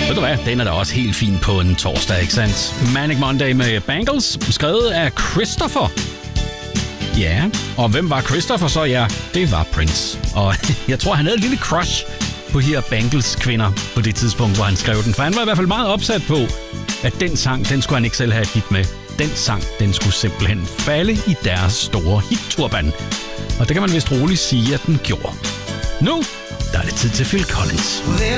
Ved du hvad, den er da også helt fin på en torsdag, ikke sandt? Manic Monday med Bangles, skrevet af Christopher. Ja, og hvem var Christopher så? Ja, det var Prince. Og jeg tror, han havde et lille crush på her Bangles kvinder på det tidspunkt, hvor han skrev den. For han var i hvert fald meget opsat på, at den sang, den skulle han ikke selv have et hit med. Den sang, den skulle simpelthen falde i deres store hit-turban. Og det kan man vist roligt sige, at den gjorde. Nu, der er det tid til Phil Collins.